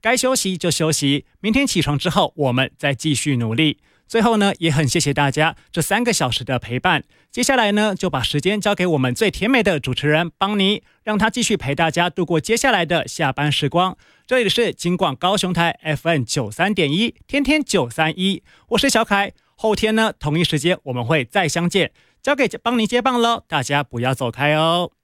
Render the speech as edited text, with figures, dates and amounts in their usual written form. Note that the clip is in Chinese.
该休息就休息，明天起床之后我们再继续努力。最后呢，也很谢谢大家这3个小时的陪伴。接下来呢，就把时间交给我们最甜美的主持人邦尼，让他继续陪大家度过接下来的下班时光。这里是金广高雄台 FM 93.1，天天931，我是小凯。后天呢，同一时间我们会再相见。交给邦尼接棒喽，大家不要走开哦。